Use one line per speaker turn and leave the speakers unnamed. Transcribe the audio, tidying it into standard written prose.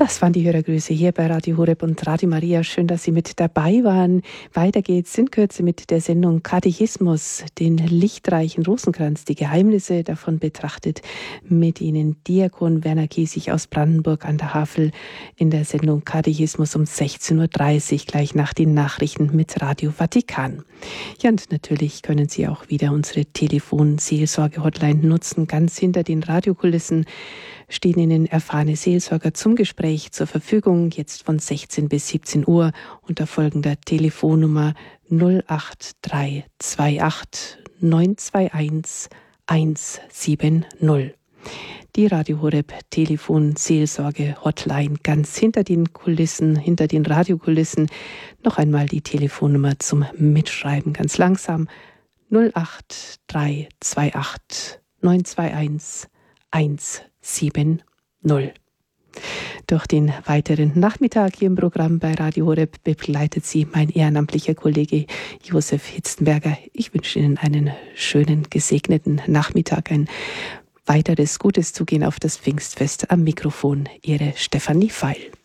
Das waren die Hörergrüße hier bei Radio Horeb und Radio Maria. Schön, dass Sie mit dabei waren. Weiter geht's in Kürze mit der Sendung Katechismus, den lichtreichen Rosenkranz, die Geheimnisse davon betrachtet. Mit Ihnen Diakon Werner Kiesig aus Brandenburg an der Havel in der Sendung Katechismus um 16:30 Uhr, gleich nach den Nachrichten mit Radio Vatikan. Ja, und natürlich können Sie auch wieder unsere Telefon-Seelsorge-Hotline nutzen. Ganz hinter den Radiokulissen stehen Ihnen erfahrene Seelsorger zum Gespräch zur Verfügung, jetzt von 16 bis 17 Uhr unter folgender Telefonnummer 08328 921 170. Die Radio Horeb Telefon Seelsorge Hotline ganz hinter den Kulissen, hinter den Radiokulissen. Noch einmal die Telefonnummer zum Mitschreiben, ganz langsam 08328 921 170. Durch den weiteren Nachmittag hier im Programm bei Radio Horeb begleitet Sie mein ehrenamtlicher Kollege Josef Hitzenberger. Ich wünsche Ihnen einen schönen, gesegneten Nachmittag, ein weiteres gutes Zugehen auf das Pfingstfest. Am Mikrofon Ihre Stefanie Feil.